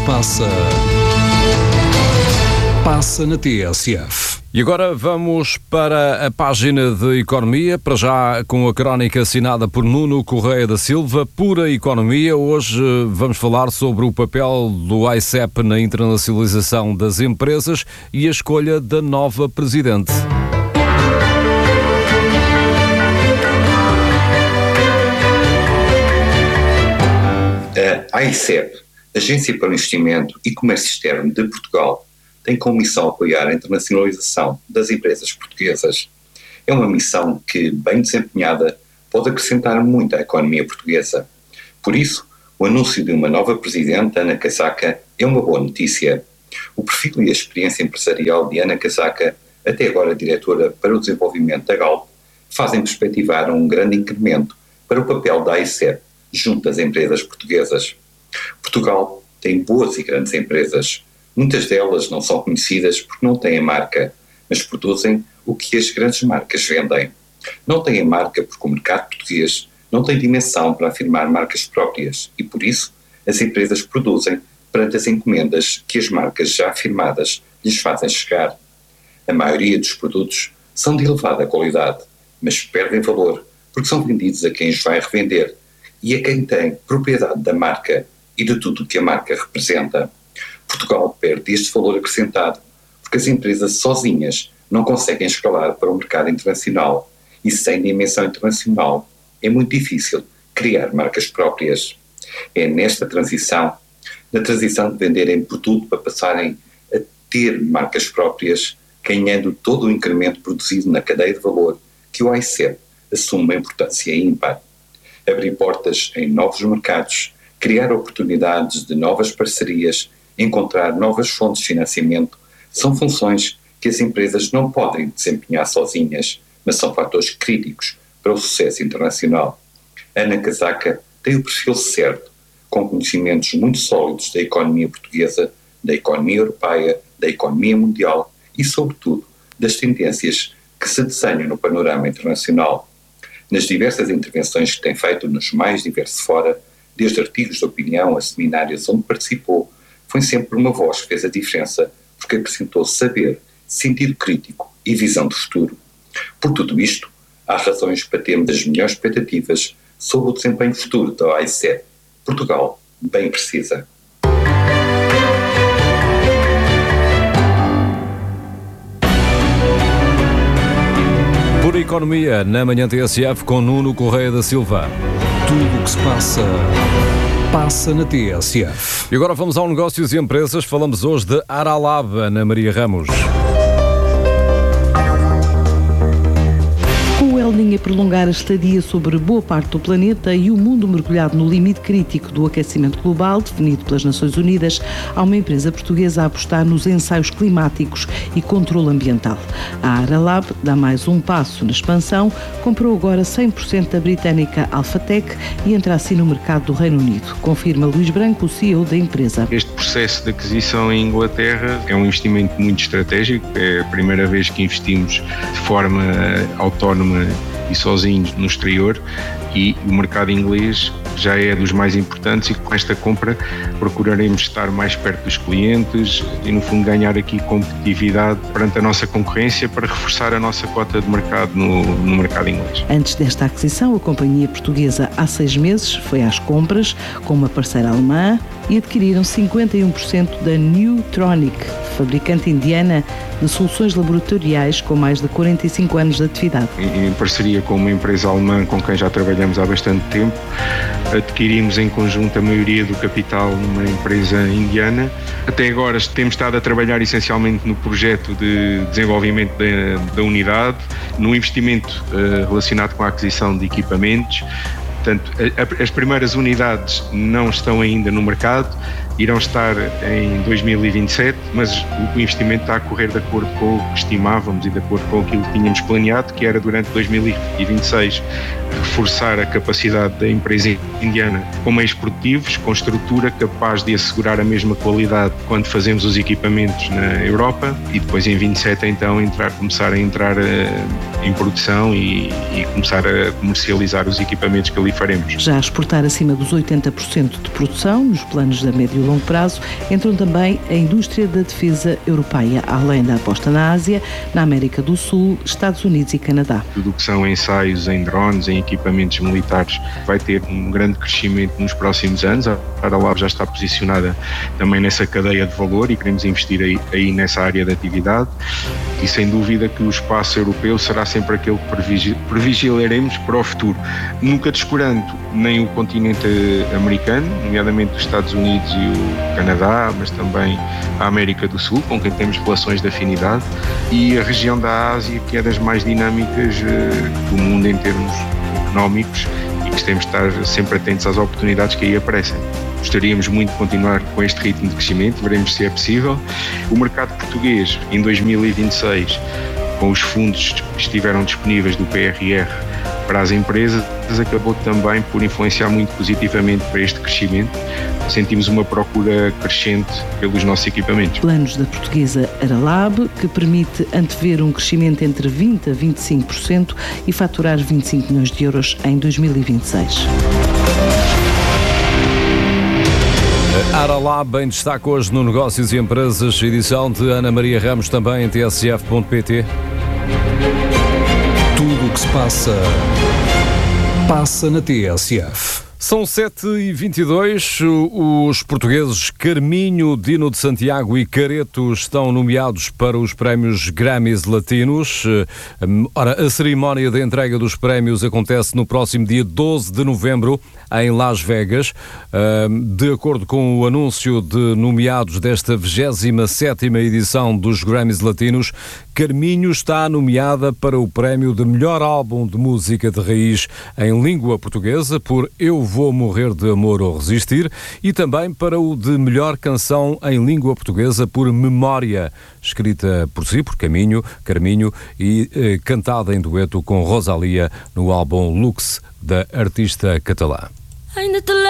Passa na TSF. E agora vamos para a página de Economia, para já com a crónica assinada por Nuno Correia da Silva, Pura Economia. Hoje vamos falar sobre o papel do AICEP na internacionalização das empresas e a escolha da nova presidente. A AICEP, Agência para o Investimento e Comércio Externo de Portugal, tem como missão apoiar a internacionalização das empresas portuguesas. É uma missão que, bem desempenhada, pode acrescentar muito à economia portuguesa. Por isso, o anúncio de uma nova presidente, Ana Casaca, é uma boa notícia. O perfil e a experiência empresarial de Ana Casaca, até agora diretora para o desenvolvimento da Galp, fazem perspectivar um grande incremento para o papel da AICEP junto às empresas portuguesas. Portugal tem boas e grandes empresas. Muitas delas não são conhecidas porque não têm marca, mas produzem o que as grandes marcas vendem. Não têm marca porque o mercado português não tem dimensão para afirmar marcas próprias e, por isso, as empresas produzem perante as encomendas que as marcas já afirmadas lhes fazem chegar. A maioria dos produtos são de elevada qualidade, mas perdem valor porque são vendidos a quem os vai revender e a quem tem propriedade da marca e de tudo o que a marca representa. Portugal perde este valor acrescentado porque as empresas sozinhas não conseguem escalar para o mercado internacional e sem dimensão internacional é muito difícil criar marcas próprias. É nesta transição, na transição de venderem produto para passarem a ter marcas próprias, ganhando todo o incremento produzido na cadeia de valor, que o AICEP assume uma importância ímpar. Abrir portas em novos mercados, criar oportunidades de novas parcerias, encontrar novas fontes de financiamento, são funções que as empresas não podem desempenhar sozinhas, mas são fatores críticos para o sucesso internacional. Ana Casaca tem o perfil certo, com conhecimentos muito sólidos da economia portuguesa, da economia europeia, da economia mundial e, sobretudo, das tendências que se desenham no panorama internacional. Nas diversas intervenções que tem feito nos mais diversos fora, desde artigos de opinião a seminários onde participou, foi sempre uma voz que fez a diferença porque apresentou saber, sentido crítico e visão de futuro. Por tudo isto, há razões para termos as melhores expectativas sobre o desempenho futuro da AICEP. Portugal bem precisa. Pura Economia, na manhã TSF com Nuno Correia da Silva. Tudo o que se passa na TSF. E agora vamos ao Negócios e Empresas. Falamos hoje de Aralab, Ana Maria Ramos. El Niño a prolongar a estadia sobre boa parte do planeta e o mundo mergulhado no limite crítico do aquecimento global, definido pelas Nações Unidas, há uma empresa portuguesa a apostar nos ensaios climáticos e controle ambiental. A Aralab dá mais um passo na expansão, comprou agora 100% da britânica Alphatec e entra assim no mercado do Reino Unido, confirma Luís Branco, o CEO da empresa. Este processo de aquisição em Inglaterra é um investimento muito estratégico, é a primeira vez que investimos de forma autónoma e sozinhos no exterior e o mercado inglês já é dos mais importantes e com esta compra procuraremos estar mais perto dos clientes e no fundo ganhar aqui competitividade perante a nossa concorrência para reforçar a nossa cota de mercado no mercado inglês. Antes desta aquisição, a companhia portuguesa há 6 meses foi às compras com uma parceira alemã e adquiriram 51% da Newtronic, fabricante indiana de soluções laboratoriais com mais de 45 anos de atividade. Em parceria com uma empresa alemã com quem já trabalhamos há bastante tempo, adquirimos em conjunto a maioria do capital numa empresa indiana. Até agora temos estado a trabalhar essencialmente no projeto de desenvolvimento da unidade, no investimento relacionado com a aquisição de equipamentos. Portanto, as primeiras unidades não estão ainda no mercado, irão estar em 2027, mas o investimento está a correr de acordo com o que estimávamos e de acordo com aquilo que tínhamos planeado, que era durante 2026 reforçar a capacidade da empresa indiana com meios produtivos, com estrutura capaz de assegurar a mesma qualidade quando fazemos os equipamentos na Europa e depois em 27 então começar a entrar em produção e começar a comercializar os equipamentos que ali faremos. Já a exportar acima dos 80% de produção, nos planos da médio e longo prazo entram também a indústria da defesa europeia, além da aposta na Ásia, na América do Sul, Estados Unidos e Canadá. Tudo o que são ensaios em drones, em equipamentos militares, vai ter um grande crescimento nos próximos anos. A Aralab já está posicionada também nessa cadeia de valor e queremos investir aí nessa área de atividade. E sem dúvida que o espaço europeu será sempre aquele que previgiaremos para o futuro, nunca descurando nem o continente americano, nomeadamente os Estados Unidos e o Canadá, mas também a América do Sul, com quem temos relações de afinidade, e a região da Ásia, que é das mais dinâmicas do mundo em termos económicos, e que temos de estar sempre atentos às oportunidades que aí aparecem. Gostaríamos muito de continuar com este ritmo de crescimento, veremos se é possível. O mercado português, em 2026, com os fundos que estiveram disponíveis do PRR para as empresas, acabou também por influenciar muito positivamente para este crescimento. Sentimos uma procura crescente pelos nossos equipamentos. Planos da portuguesa Aralab, que permite antever um crescimento entre 20% a 25% e faturar 25 milhões de euros em 2026. Aralab em destaque hoje no Negócios e Empresas, edição de Ana Maria Ramos, também em tsf.pt. Tudo o que se passa, passa na TSF. São 7h22, os portugueses Carminho, Dino de Santiago e Careto estão nomeados para os prémios Grammys Latinos. Ora, a cerimónia de entrega dos prémios acontece no próximo dia 12 de novembro, em Las Vegas. De acordo com o anúncio de nomeados desta 27ª edição dos Grammys Latinos, Carminho está nomeada para o prémio de melhor álbum de música de raiz em língua portuguesa por Eu Vou Morrer de Amor ou Resistir, e também para o de melhor canção em língua portuguesa por Memória, escrita por si, por Carminho, e cantada em dueto com Rosalia no álbum Lux, da artista catalã.